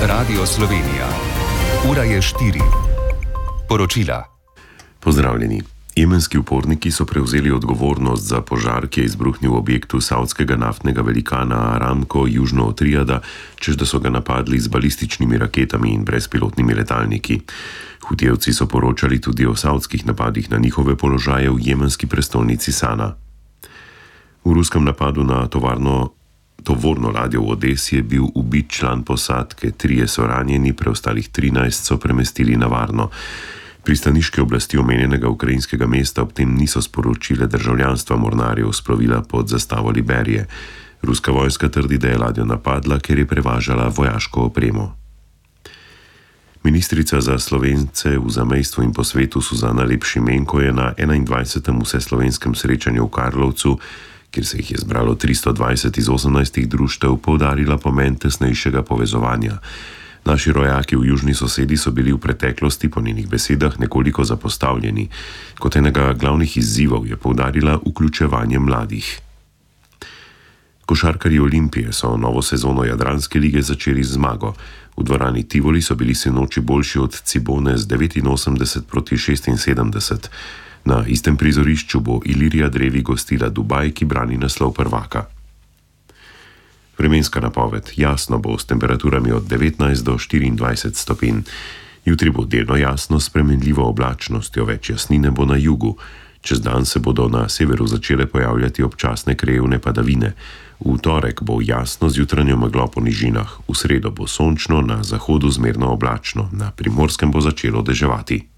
Radio Slovenija. Ura je 4. Poročila. Pozdravljeni. Jemenski uporniki so prevzeli odgovornost za požar, ki je izbruhnil v objektu savdskega naftnega velikana Aramco južno od Rijada, češ da so ga napadli z balističnimi raketami in brezpilotnimi letalniki. Hutijevci so poročali tudi o savdskih napadih na njihove položaje v jemenski prestolnici Sana. V ruskem napadu na tovorno ladjo v Odesi je bil ubit član posadke, 3 so ranjeni, preostalih 13 so premestili na varno. Pristaniške oblasti omenjenega ukrajinskega mesta ob tem niso sporočile državljanstva mornarjev s plovila pod zastavo Liberije. Ruska vojska trdi, da je ladjo napadla, ker je prevažala vojaško opremo. Ministrica za Slovence v zamejstvu in po svetu Suzana Lep Šimenko je na 21. vseslovenskem srečanju v Karlovcu, kjer se jih je zbralo 320 iz 18 društev, poudarila pomen tesnejšega povezovanja. Naši rojaki v južni sosedi so bili v preteklosti, po njenih besedah, nekoliko zapostavljeni. Kot enega glavnih izzivov je poudarila vključevanje mladih. Košarkarji Olimpije so novo sezono Jadranske lige začeli z zmago. V dvorani Tivoli so bili sinoči boljši od Cibone z 89-76. Na istem prizorišču bo Ilirija Drevi gostila Dubaj, ki brani naslov prvaka. Vremenska napoved: jasno bo s temperaturami od 19 do 24 stopinj. Jutri bo delno jasno s spremenljivo oblačnostjo, več jasnine bo na jugu. Čez dan se bodo na severu začele pojavljati občasne krajevne padavine. V torek bo jasno z jutranjo meglo po nižinah, v sredo bo sončno, na zahodu zmerno oblačno, na Primorskem bo začelo deževati.